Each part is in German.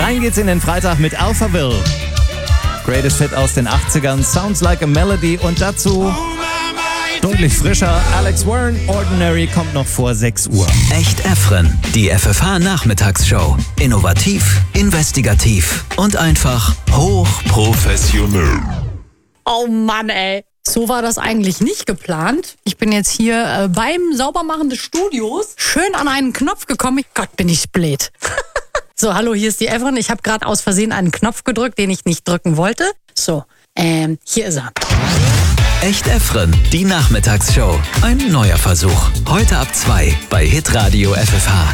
Rein geht's in den Freitag mit Alphaville. Greatest Hit aus den 80ern, Sounds Like a Melody und dazu deutlich frischer Alex Warren, Ordinary kommt noch vor 6 Uhr. Echt Efren, die FFH-Nachmittagsshow. Innovativ, investigativ und einfach hochprofessionell. Oh Mann, ey. So war das eigentlich nicht geplant. Ich bin jetzt hier beim Saubermachen des Studios schön an einen Knopf gekommen. Gott, bin ich blöd. So, hallo, hier ist die Efren. Ich habe gerade aus Versehen einen Knopf gedrückt, den ich nicht drücken wollte. So, hier ist er. Echt Efren, die Nachmittagsshow. Ein neuer Versuch. Heute ab 2 bei Hitradio FFH.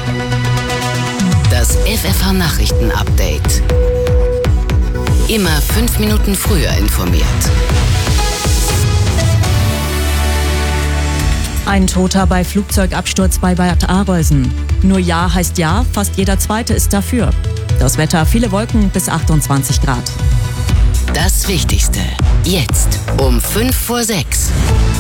Das FFH-Nachrichten-Update. Immer 5 Minuten früher informiert. Ein Toter bei Flugzeugabsturz bei Bad Arolsen. Nur Ja heißt Ja, fast jeder Zweite ist dafür. Das Wetter, viele Wolken bis 28 Grad. Das Wichtigste. Jetzt um 5:06.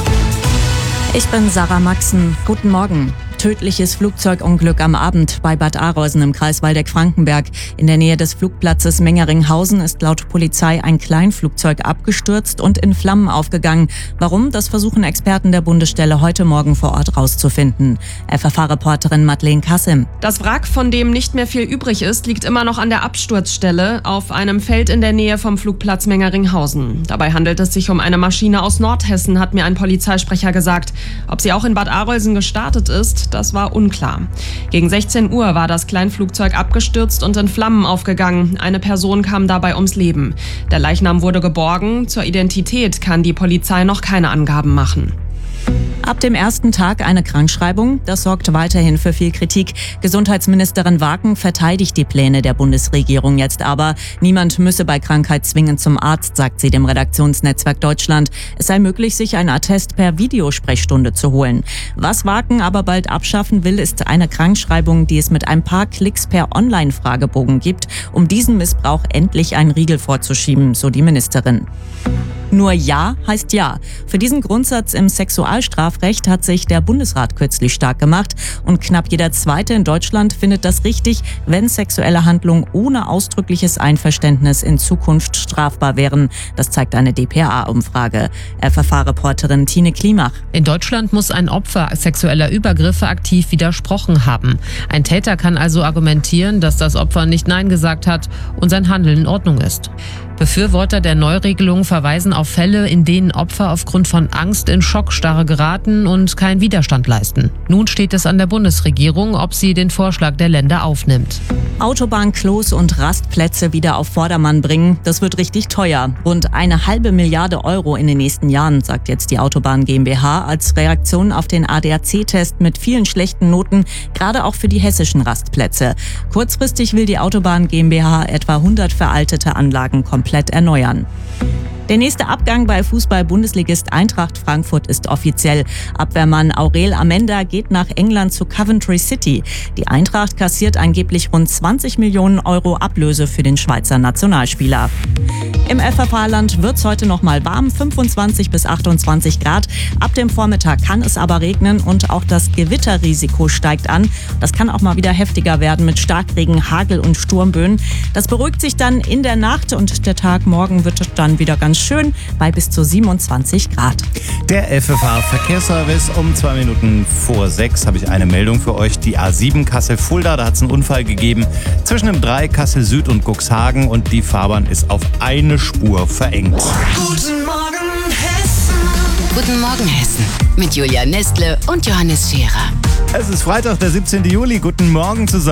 Ich bin Sarah Maxen. Guten Morgen. Tödliches Flugzeugunglück am Abend bei Bad Arolsen im Kreis Waldeck-Frankenberg. In der Nähe des Flugplatzes Mengeringhausen ist laut Polizei ein Kleinflugzeug abgestürzt und in Flammen aufgegangen. Warum? Das versuchen Experten der Bundesstelle heute Morgen vor Ort rauszufinden. FFH-Reporterin Madeleine Kassim. Das Wrack, von dem nicht mehr viel übrig ist, liegt immer noch an der Absturzstelle auf einem Feld in der Nähe vom Flugplatz Mengeringhausen. Dabei handelt es sich um eine Maschine aus Nordhessen, hat mir ein Polizeisprecher gesagt. Ob sie auch in Bad Arolsen gestartet ist, das war unklar. Gegen 16 Uhr war das Kleinflugzeug abgestürzt und in Flammen aufgegangen. Eine Person kam dabei ums Leben. Der Leichnam wurde geborgen. Zur Identität kann die Polizei noch keine Angaben machen. Ab dem ersten Tag eine Krankschreibung, das sorgt weiterhin für viel Kritik. Gesundheitsministerin Waken verteidigt die Pläne der Bundesregierung jetzt aber. Niemand müsse bei Krankheit zwingend zum Arzt, sagt sie dem Redaktionsnetzwerk Deutschland. Es sei möglich, sich ein Attest per Videosprechstunde zu holen. Was Waken aber bald abschaffen will, ist eine Krankschreibung, die es mit ein paar Klicks per Online-Fragebogen gibt, um diesen Missbrauch endlich einen Riegel vorzuschieben, so die Ministerin. Nur Ja heißt Ja. Für diesen Grundsatz im Sexualstrafrecht hat sich der Bundesrat kürzlich stark gemacht und knapp jeder Zweite in Deutschland findet das richtig, wenn sexuelle Handlungen ohne ausdrückliches Einverständnis in Zukunft strafbar wären. Das zeigt eine dpa-Umfrage. FFH-Reporterin Tine Klimach. In Deutschland muss ein Opfer sexueller Übergriffe aktiv widersprochen haben. Ein Täter kann also argumentieren, dass das Opfer nicht Nein gesagt hat und sein Handeln in Ordnung ist. Befürworter der Neuregelung verweisen auf Fälle, in denen Opfer aufgrund von Angst in Schockstarre geraten und keinen Widerstand leisten. Nun steht es an der Bundesregierung, ob sie den Vorschlag der Länder aufnimmt. Autobahnklos und Rastplätze wieder auf Vordermann bringen, das wird richtig teuer. Rund 1,5 Milliarde Euro in den nächsten Jahren, sagt jetzt die Autobahn GmbH als Reaktion auf den ADAC-Test mit vielen schlechten Noten, gerade auch für die hessischen Rastplätze. Kurzfristig will die Autobahn GmbH etwa 100 veraltete Anlagen komplett erneuern. Der nächste Abgang bei Fußball-Bundesligist Eintracht Frankfurt ist offiziell. Abwehrmann Aurel Amenda geht nach England zu Coventry City. Die Eintracht kassiert angeblich rund 20 Millionen Euro Ablöse für den Schweizer Nationalspieler. Im FFH-Land wird es heute noch mal warm, 25 bis 28 Grad. Ab dem Vormittag kann es aber regnen und auch das Gewitterrisiko steigt an. Das kann auch mal wieder heftiger werden mit Starkregen, Hagel und Sturmböen. Das beruhigt sich dann in der Nacht und der Tag morgen wird dann wieder ganz schön bei bis zu 27 Grad. Der FFH-Verkehrsservice um 2 Minuten vor 6 habe ich eine Meldung für euch. Die A7 Kassel-Fulda, da hat es einen Unfall gegeben zwischen dem 3 Kassel Süd und Cuxhagen und die Fahrbahn ist auf eine Spur verengt. Guten Morgen, Hessen. Guten Morgen, Hessen. Mit Julia Nestle und Johannes Scherer. Es ist Freitag, der 17. Juli. Guten Morgen zusammen.